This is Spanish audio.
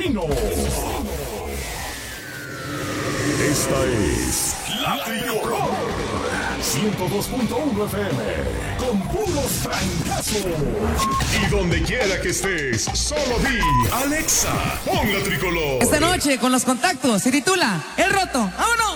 Asesino. Esta es La Tricolor 102.1 FM con puros trancazos. Y donde quiera que estés, solo di Alexa, pon La Tricolor. Esta noche con los contactos se titula El Roto. ¡Vámonos!